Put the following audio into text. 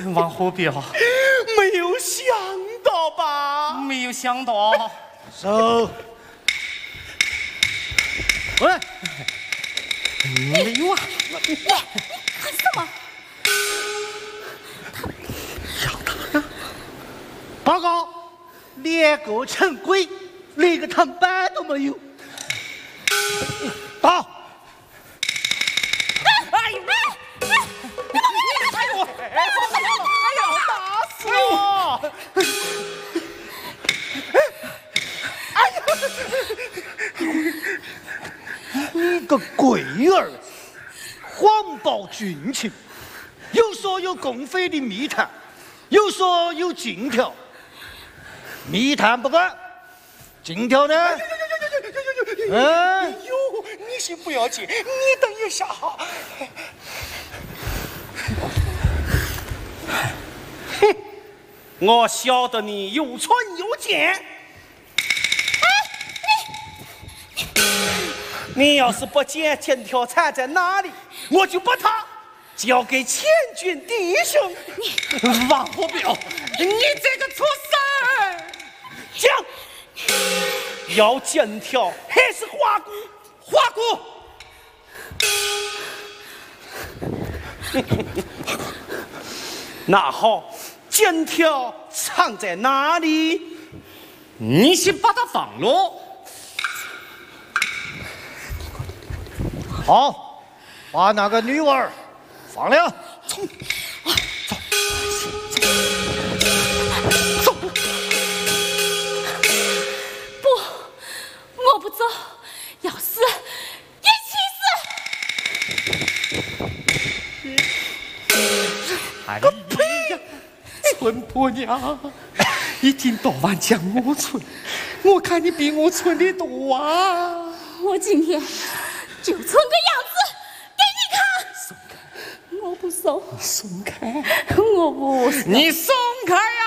王虎彪， 没有想到吧？ 没有想到。 走。喂， 没有啊！ 你干什么？ 要打呀！报告，连个陈规，连个探班都没有。到。 哎呦！ 打死我！ 你个龟儿，谎报军情，又说有共匪的密探，又说有金条，密探不干，金条呢？ 哎呦，你先不要急，你等一下哈。 哼，我晓得你又蠢又贱。你要是不捡金条藏在哪里，我就把它交给前军弟兄。 王虎彪，你这个畜生！ 讲，要金条还是花骨？花骨。那好，金条藏在哪里？ 你先把它放了。 好，把那个女娃放了。 走。不，我不走，要死一起死！ 哎呀，村婆娘，一天到晚讲我蠢，我看你比我蠢的多啊！ 我今天就存个样子给你看。 松开！ 我不松， 松开！ 我不松。 你松开呀！